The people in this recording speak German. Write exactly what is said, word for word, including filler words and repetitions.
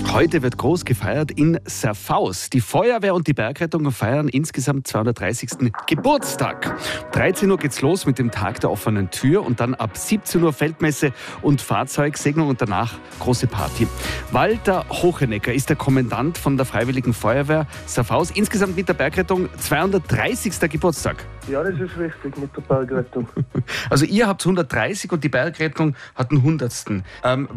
Heute wird groß gefeiert in Serfaus. Die Feuerwehr und die Bergrettung feiern insgesamt zweihundertdreißigsten Geburtstag. Um dreizehn Uhr geht's los mit dem Tag der offenen Tür und dann ab siebzehn Uhr Feldmesse und Fahrzeugsegnung und danach große Party. Walter Hochenecker ist der Kommandant von der Freiwilligen Feuerwehr Serfaus. Insgesamt mit der Bergrettung zweihundertdreißigsten Geburtstag. Ja, das ist richtig mit der Bergrettung. Also ihr habt hundertdreißig und die Bergrettung hat den hundertsten. Ähm,